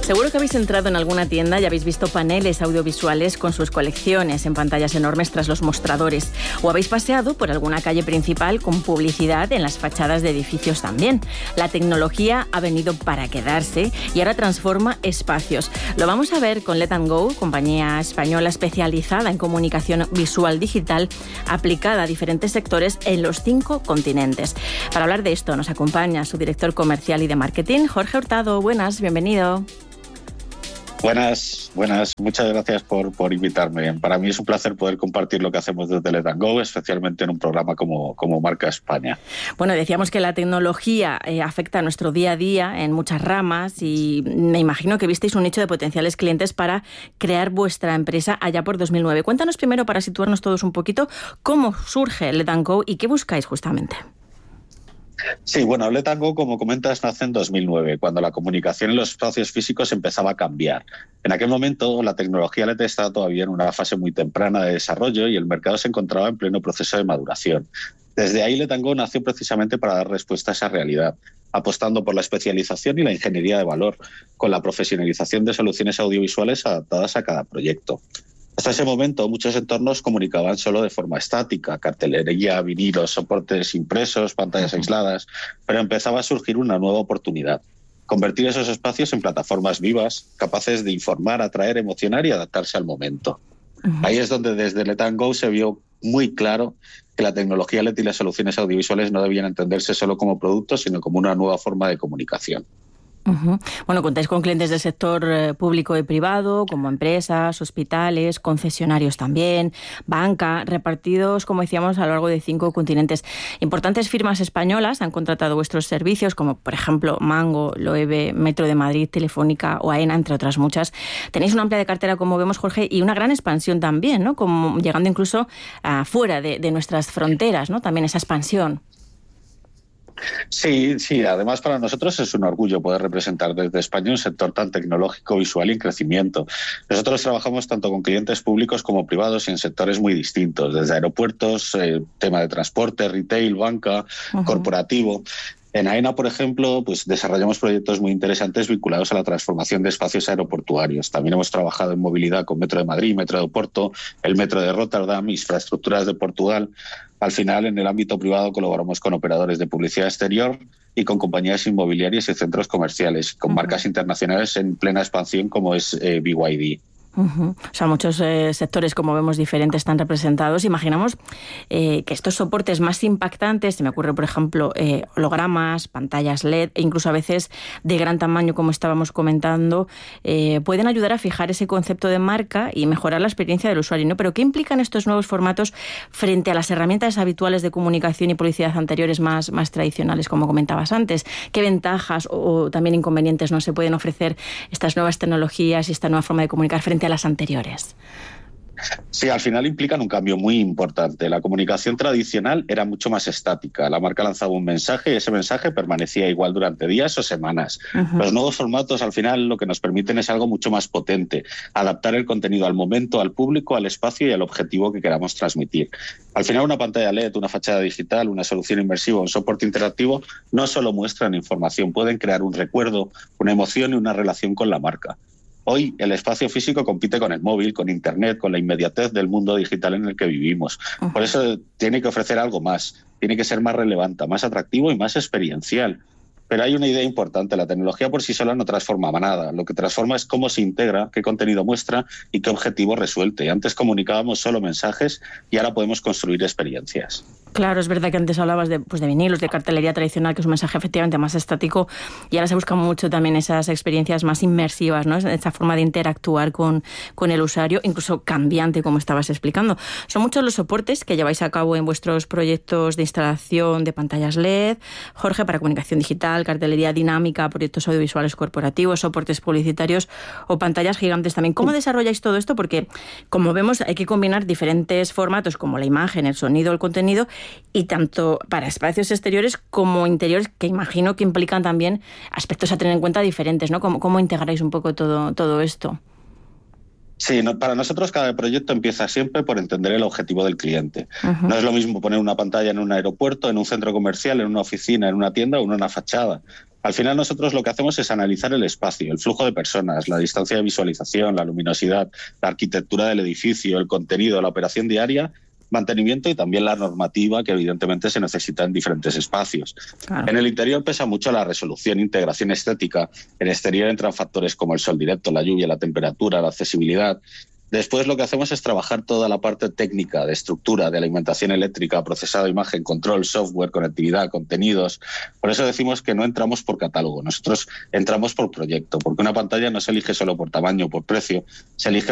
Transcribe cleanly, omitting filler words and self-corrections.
Seguro que habéis entrado en alguna tienda y habéis visto paneles audiovisuales con sus colecciones en pantallas enormes tras los mostradores. O habéis paseado por alguna calle principal con publicidad en las fachadas de edificios también. La tecnología ha venido para quedarse y ahora transforma espacios. Lo vamos a ver con Let & Go, compañía española especializada en comunicación visual digital aplicada a diferentes sectores en los 5 continentes. Para hablar de esto nos acompaña su director comercial y de marketing, Jorge Hurtado. Buenas, bienvenido. Buenas. Muchas gracias por invitarme. Para mí es un placer poder compartir lo que hacemos desde Let & Go, especialmente en un programa como Marca España. Bueno, decíamos que la tecnología afecta a nuestro día a día en muchas ramas y me imagino que visteis un nicho de potenciales clientes para crear vuestra empresa allá por 2009. Cuéntanos primero, para situarnos todos un poquito, cómo surge Let & Go y qué buscáis justamente. Sí, bueno, Let & Go, como comentas, nace en 2009, cuando la comunicación en los espacios físicos empezaba a cambiar. En aquel momento, la tecnología LED estaba todavía en una fase muy temprana de desarrollo y el mercado se encontraba en pleno proceso de maduración. Desde ahí, Let & Go nació precisamente para dar respuesta a esa realidad, apostando por la especialización y la ingeniería de valor, con la profesionalización de soluciones audiovisuales adaptadas a cada proyecto. Hasta ese momento, muchos entornos comunicaban solo de forma estática, cartelería, vinilos, soportes impresos, pantallas aisladas, pero empezaba a surgir una nueva oportunidad: convertir esos espacios en plataformas vivas, capaces de informar, atraer, emocionar y adaptarse al momento. Ahí es donde desde Let & Go se vio muy claro que la tecnología LED y las soluciones audiovisuales no debían entenderse solo como productos, sino como una nueva forma de comunicación. Bueno, contáis con clientes del sector público y privado, como empresas, hospitales, concesionarios también, banca, repartidos, como decíamos, a lo largo de 5 continentes. Importantes firmas españolas han contratado vuestros servicios, como por ejemplo Mango, Loewe, Metro de Madrid, Telefónica o AENA, entre otras muchas. Tenéis una amplia de cartera, como vemos, Jorge, y una gran expansión también, ¿no? Como llegando incluso fuera de nuestras fronteras, ¿no? También esa expansión. Sí, además para nosotros es un orgullo poder representar desde España un sector tan tecnológico, visual y en crecimiento. Nosotros trabajamos tanto con clientes públicos como privados y en sectores muy distintos, desde aeropuertos, tema de transporte, retail, banca, corporativo. En AENA, por ejemplo, pues desarrollamos proyectos muy interesantes vinculados a la transformación de espacios aeroportuarios. También hemos trabajado en movilidad con Metro de Madrid, Metro de Oporto, el Metro de Rotterdam, infraestructuras de Portugal. Al final, en el ámbito privado colaboramos con operadores de publicidad exterior y con compañías inmobiliarias y centros comerciales, con marcas internacionales en plena expansión como es BYD. O sea, muchos sectores, como vemos, diferentes están representados. Imaginamos que estos soportes más impactantes, se me ocurre, por ejemplo, hologramas, pantallas LED, e incluso a veces de gran tamaño, como estábamos comentando, pueden ayudar a fijar ese concepto de marca y mejorar la experiencia del usuario, ¿no? Pero ¿qué implican estos nuevos formatos frente a las herramientas habituales de comunicación y publicidad anteriores más tradicionales, como comentabas antes? ¿Qué ventajas o también inconvenientes no se pueden ofrecer estas nuevas tecnologías y esta nueva forma de comunicar frente a las anteriores? Sí, al final implican un cambio muy importante. La comunicación tradicional era mucho más estática. La marca lanzaba un mensaje y ese mensaje permanecía igual durante días o semanas. Los nuevos formatos al final lo que nos permiten es algo mucho más potente: adaptar el contenido al momento, al público, al espacio y al objetivo que queramos transmitir. Al final, una pantalla LED, una fachada digital, una solución inmersiva, un soporte interactivo no solo muestran información, pueden crear un recuerdo, una emoción y una relación con la marca. Hoy el espacio físico compite con el móvil, con Internet, con la inmediatez del mundo digital en el que vivimos. Por eso tiene que ofrecer algo más, tiene que ser más relevante, más atractivo y más experiencial. Pero hay una idea importante: la tecnología por sí sola no transforma nada. Lo que transforma es cómo se integra, qué contenido muestra y qué objetivo resuelve. Antes comunicábamos solo mensajes y ahora podemos construir experiencias. Claro, es verdad que antes hablabas de vinilos, de cartelería tradicional, que es un mensaje efectivamente más estático, y ahora se buscan mucho también esas experiencias más inmersivas, ¿no? Esa forma de interactuar con el usuario, incluso cambiante, como estabas explicando. Son muchos los soportes que lleváis a cabo en vuestros proyectos de instalación de pantallas LED, Jorge, para comunicación digital, cartelería dinámica, proyectos audiovisuales corporativos, soportes publicitarios o pantallas gigantes también. ¿Cómo desarrolláis todo esto? Porque, como vemos, hay que combinar diferentes formatos como la imagen, el sonido, el contenido, y tanto para espacios exteriores como interiores, que imagino que implican también aspectos a tener en cuenta diferentes, ¿no? ¿Cómo integráis un poco todo esto? Sí, para nosotros cada proyecto empieza siempre por entender el objetivo del cliente. No es lo mismo poner una pantalla en un aeropuerto, en un centro comercial, en una oficina, en una tienda o en una fachada. Al final nosotros lo que hacemos es analizar el espacio, el flujo de personas, la distancia de visualización, la luminosidad, la arquitectura del edificio, el contenido, la operación diaria, mantenimiento y también la normativa que evidentemente se necesita en diferentes espacios. Claro. En el interior pesa mucho la resolución, integración estética. En el exterior entran factores como el sol directo, la lluvia, la temperatura, la accesibilidad. Después lo que hacemos es trabajar toda la parte técnica, de estructura, de alimentación eléctrica, procesado, imagen, control, software, conectividad, contenidos. Por eso decimos que no entramos por catálogo, nosotros entramos por proyecto, porque una pantalla no se elige solo por tamaño o por precio, se elige